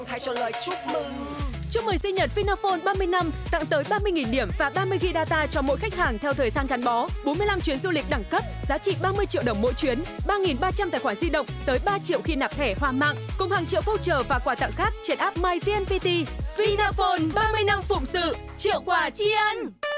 Hãy trả lời chúc mừng. Chúc mừng sinh nhật Vinaphone 30 năm, tặng tới 30.000 điểm và 30GB data cho mỗi khách hàng theo thời gian gắn bó, 45 chuyến du lịch đẳng cấp, giá trị 30 triệu đồng mỗi chuyến, 3.300 tài khoản di động, tới 3 triệu khi nạp thẻ Hòa Mạng, cùng hàng triệu voucher và quà tặng khác trên app MyVNPT. Vinaphone 30 năm phụng sự, triệu quà tri ân.